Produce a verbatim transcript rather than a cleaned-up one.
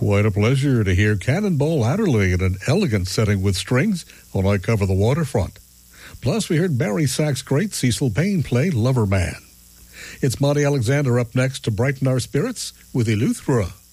Quite a pleasure to hear Cannonball Adderley in an elegant setting with strings on I Cover the Waterfront. Plus, we heard Barry Sachs' great Cecil Payne play Lover Man. It's Monty Alexander up next to brighten our spirits with Eleuthera.